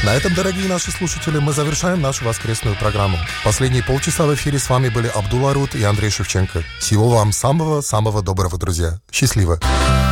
На этом, дорогие наши слушатели, мы завершаем нашу воскресную программу. Последние полчаса в эфире с вами были Абдулла Арут и Андрей Шевченко. Всего вам самого-самого доброго, друзья. Счастливо!